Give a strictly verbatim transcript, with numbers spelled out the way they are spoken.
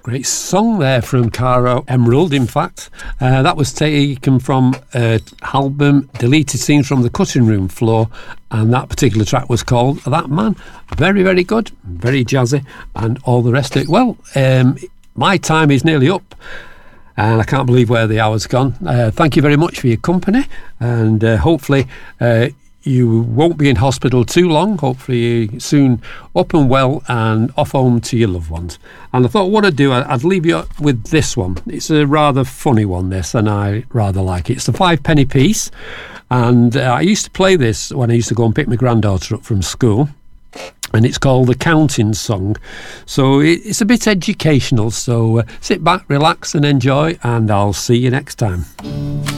Great song there from Caro Emerald, in fact. Uh, that was taken from an album, Deleted Scenes from the Cutting Room Floor, and that particular track was called That Man. Very, very good, very jazzy, and all the rest of it. Well, um, my time is nearly up, and I can't believe where the hour's gone. Uh, thank you very much for your company, and uh, hopefully uh, you won't be in hospital too long. Hopefully you're soon up and well and off home to your loved ones. And I thought what I'd do, I'd leave you with this one. It's a rather funny one, this, and I rather like it. It's the five penny piece. And uh, I used to play this when I used to go and pick my granddaughter up from school. And it's called The Counting Song. So it's a bit educational. So uh, sit back, relax and enjoy. And I'll see you next time.